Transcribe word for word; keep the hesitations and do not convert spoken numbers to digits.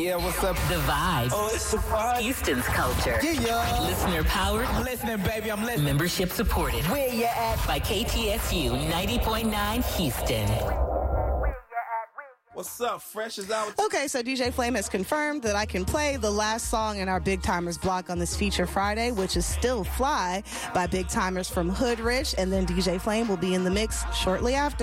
Yeah, what's up? The Vibe. Oh, it's the vibe. Houston's culture. Yeah, yeah. Listener powered. I'm listening, baby. I'm listening. Membership supported. Where you at? By K T S U ninety point nine Houston. What's up? Fresh is out. Okay, so D J Flame has confirmed that I can play the last song in our Big Timers block on this feature Friday, which is Still Fly by Big Timers from Hood Rich, and then D J Flame will be in the mix shortly after.